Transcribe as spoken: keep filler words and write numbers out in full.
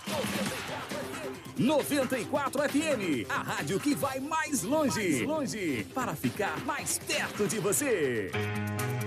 noventa e quatro F M, a rádio que vai mais longe, mais longe, para ficar mais perto de você.